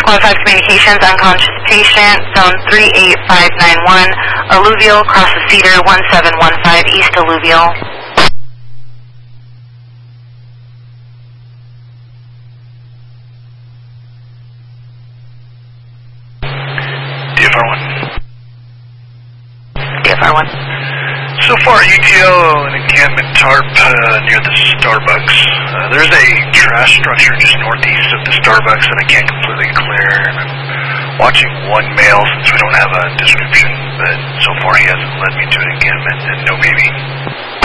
1-5 Communications, unconscious patient, zone 38591, alluvial, across the Cedar, 1715, east alluvial. DFR1. So far, UTO and encampment tarp near the Starbucks. There's a trash structure just northeast of the Starbucks that I can't completely clear. And I'm watching one male since we don't have a description, but so far he hasn't led me to an encampment and no baby.